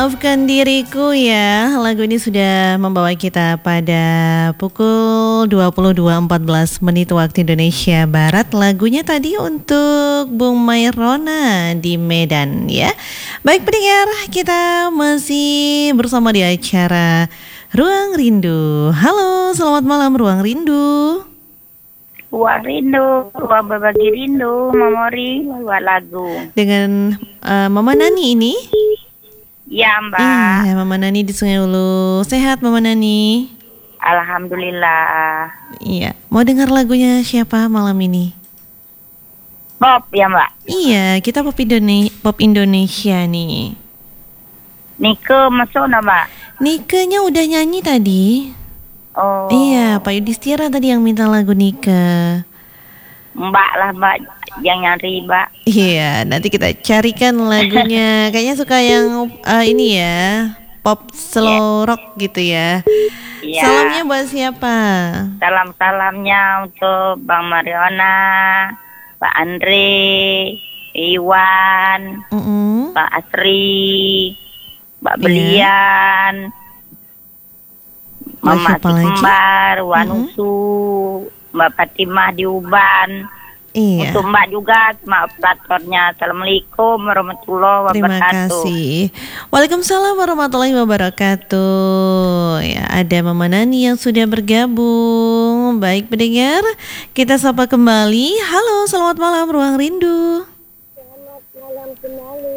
Maafkan diriku ya, lagu ini sudah membawa kita pada pukul 22.14 waktu Indonesia Barat. Lagunya tadi untuk Bung Mairona di Medan ya. Baik pendengar, kita masih bersama di acara Ruang Rindu. Halo, selamat malam Ruang Rindu. Ruang rindu, ruang berbagi rindu, memori, buat lagu. Dengan Mama Nani ini? Ya Mbak. Iya, Mama Nani di Sungai Ulu. Sehat Mama Nani? Alhamdulillah. Iya, mau dengar lagunya siapa malam ini? Pop ya Mbak? Iya, kita pop Indonesia nih. Nike masuk Mbak? Nikenya udah nyanyi tadi. Oh. Iya, Pak Yudhistira tadi yang minta lagu Nike. Mbak lah Mbak yang nyari Mbak. Iya, nanti kita carikan lagunya. Kayaknya suka yang ini ya, pop slow rock gitu ya. Iya. Salamnya buat siapa? Salam-salamnya untuk Bang Mariona, Pak Andre, Iwan, Pak Asri, Mbak Belian, Mama Kembar, Wanusu, Mbak Fatimah di Uban. Iya. Untuk Mbak juga, sama operatornya. Assalamualaikum warahmatullahi wabarakatuh. Terima kasih. Waalaikumsalam warahmatullahi wabarakatuh. Ya, ada Mama Nani yang sudah bergabung. Baik pendengar, kita sapa kembali. Halo, selamat malam Ruang Rindu. Selamat malam kembali,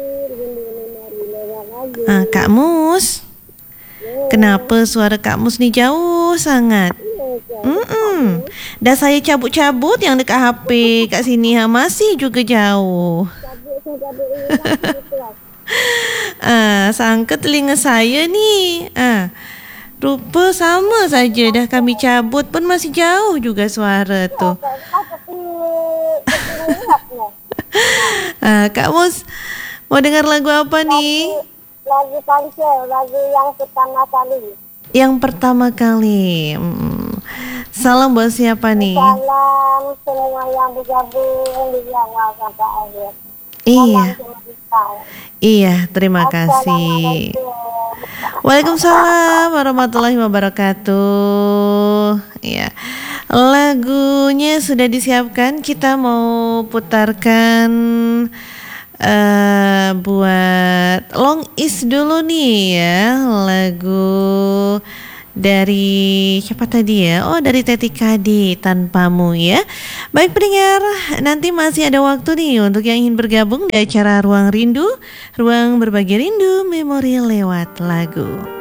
Rindu. Kak Mus. Kenapa suara Kak Mus nih jauh sangat? Dah saya cabut-cabut yang dekat HP kat sini masih juga jauh. Sangka telinga saya nih. Rupa sama saja dah kami cabut pun masih jauh juga suara tu. Kak Mus mau dengar lagu apa nih? Lagu Pansel, lagu yang pertama kali. Yang pertama kali. Salam buat siapa nih? Salam semua yang bergabung di awal sampai akhir. Iya, terima kasih. Waalaikumsalam warahmatullahi wabarakatuh. Iya. Lagunya sudah disiapkan, kita mau putarkan buat Long Is dulu nih ya, lagu dari siapa tadi ya? Oh, dari Teti Kadi, Tanpamu ya. Baik pendengar, nanti masih ada waktu nih untuk yang ingin bergabung di acara Ruang Rindu, ruang berbagi rindu, memori lewat lagu.